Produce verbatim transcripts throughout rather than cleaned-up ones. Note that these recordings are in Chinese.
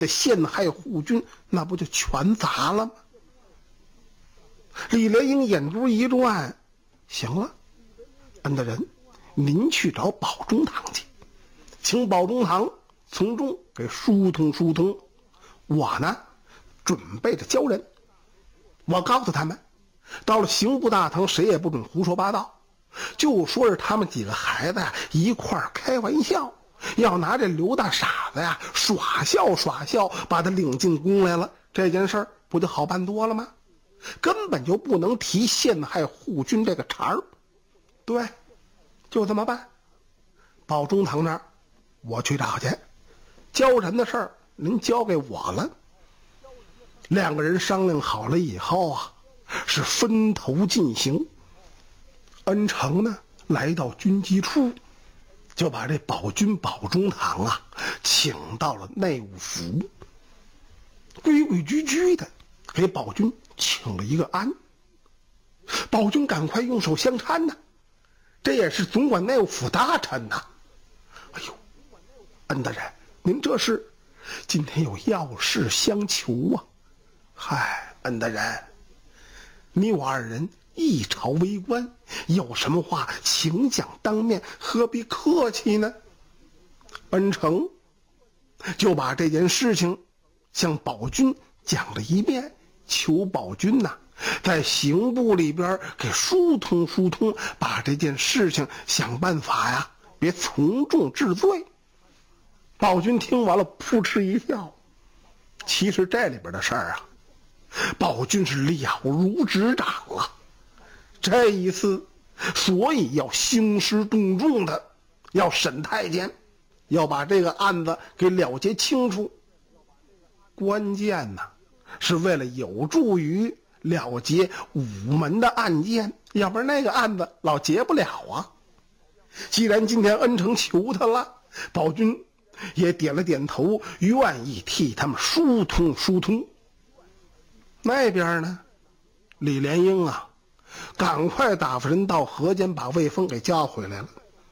的陷害护军，那不就全砸了吗？李莲英眼珠一转，行了，恩大人，您去找保中堂去，请保中堂从中给疏通疏通。我呢，准备着教人。我告诉他们，到了刑部大堂，谁也不准胡说八道，就说是他们几个孩子呀一块儿开玩笑，要拿这刘大傻子呀耍笑耍笑，把他领进宫来了，这件事儿不就好办多了吗？根本就不能提陷害护军这个茬儿。对，就这么办。保中堂那儿我去找去，教人的事儿您交给我了。两个人商量好了以后啊，是分头进行。恩成呢来到军机处，就把这保军保中堂啊请到了内务府，规规矩矩的给保军请了一个安。保军赶快用手相搀呐，这也是总管内务府大臣呐。哎呦，恩大人，您这是今天有要事相求啊。嗨，恩大人，你我二人一朝为官，有什么话请讲当面，何必客气呢？恩成就把这件事情向保军讲了一遍，求保军呐、啊、在刑部里边给疏通疏通，把这件事情想办法呀，别从重治罪。保军听完了扑哧一笑，其实这里边的事儿啊，保军是了如指掌啊。这一次所以要兴师动众的要审太监，要把这个案子给了结清楚。关键呢是为了有助于了结午门的案件，要不然那个案子老结不了啊。既然今天恩成求他了，保军也点了点头，愿意替他们疏通疏通。那边呢，李莲英啊赶快打发人到河间把魏峰给叫回来了。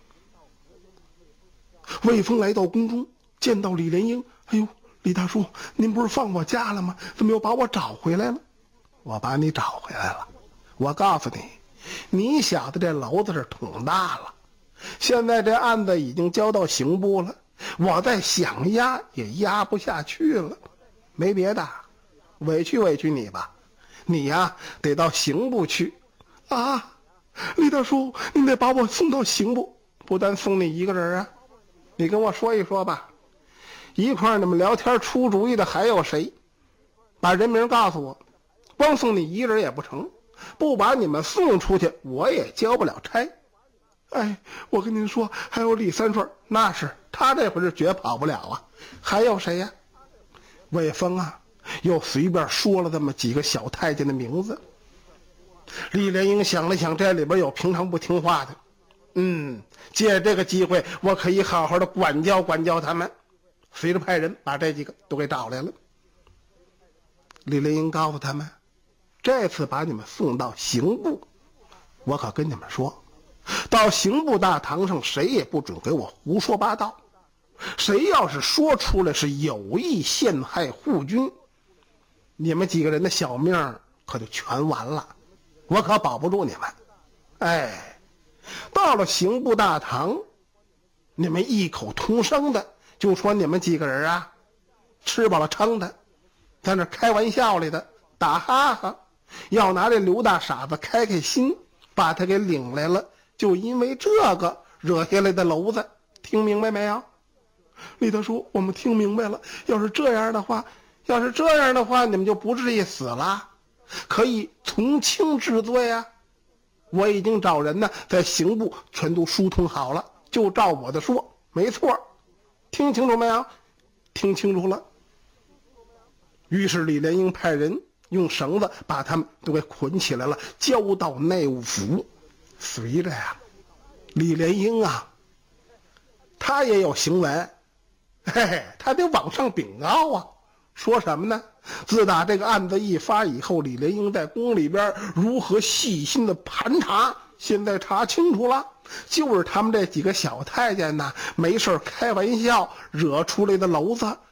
魏峰来到宫中，见到李莲英，哎呦，李大叔，您不是放我假了吗？怎么又把我找回来了？我把你找回来了。我告诉你，你小子这篓子是捅大了，现在这案子已经交到刑部了，我再想压也压不下去了。没别的，委屈委屈你吧，你呀得到刑部去。啊，李大叔，您得把我送到刑部。不但送你一个人啊，你跟我说一说吧，一块儿你们聊天出主意的还有谁？把人名告诉我。光送你一人也不成，不把你们送出去我也交不了差。哎，我跟您说，还有李三顺，那是他这回是绝跑不了啊。还有谁呀？魏峰啊又随便说了这么几个小太监的名字。李莲英想了想，这里边有平常不听话的，嗯，借这个机会我可以好好的管教管教他们。随着派人把这几个都给找来了。李莲英告诉他们，这次把你们送到刑部，我可跟你们说，到刑部大堂上谁也不准给我胡说八道，谁要是说出来是有意陷害护军，你们几个人的小命可就全完了，我可保不住你们。哎，到了刑部大堂，你们异口同声的就说你们几个人啊吃饱了撑的，在那开玩笑里的打哈哈，要拿这刘大傻子开开心，把他给领来了，就因为这个惹下来的篓子。听明白没有？李大叔，我们听明白了。要是这样的话，要是这样的话，你们就不至于死了，可以从轻治罪啊。我已经找人呢，在刑部全都疏通好了，就照我的说，没错。听清楚没有？听清楚了。于是李莲英派人用绳子把他们都给捆起来了，交到内务府。随着呀，李莲英啊，他也有行文，嘿嘿，他得往上禀告啊。说什么呢？自打这个案子一发以后，李莲英在宫里边如何细心的盘查，现在查清楚了，就是他们这几个小太监呐，没事开玩笑惹出来的篓子，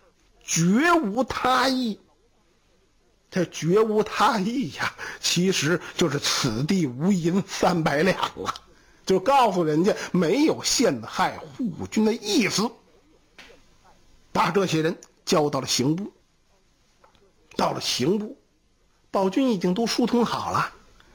绝无他意。这绝无他意呀，其实就是此地无银三百两啊，就告诉人家没有陷害护军的意思。把这些人交到了刑部。到了刑部，宝军已经都疏通好了，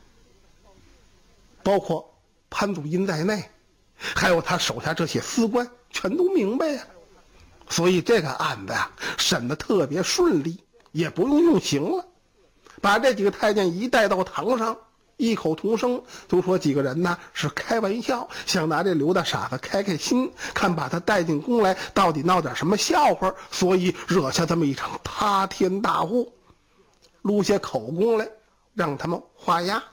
包括潘祖荫在内，还有他手下这些司官全都明白呀。所以这个案子呀、啊，审得特别顺利，也不用用刑了。把这几个太监一带到堂上，异口同声都说几个人呢是开玩笑，想拿这刘大傻子开开心，看把他带进宫来到底闹点什么笑话，所以惹下这么一场塌天大祸，录些口供来让他们画押。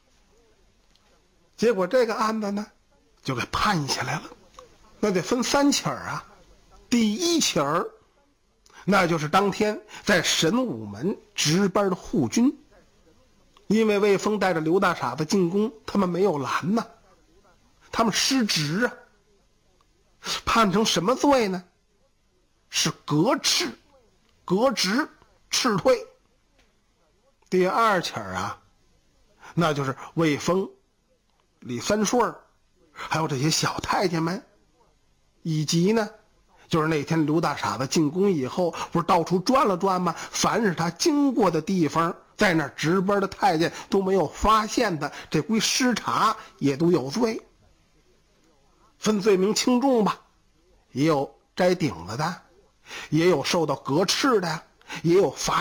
结果这个案子呢就给判下来了。那得分三起儿啊。第一起儿，那就是当天在神武门值班的护军，因为魏峰带着刘大傻子进宫，他们没有拦呐，他们失职啊，判成什么罪呢？是革斥，革职，斥退。第二起儿啊，那就是魏峰、李三顺还有这些小太监们，以及呢就是那天刘大傻子进宫以后，不是到处转了转吗？凡是他经过的地方，在那儿值班的太监都没有发现的，这归失察，也都有罪。分罪名轻重吧，也有摘顶子的，也有受到革斥的，也有罚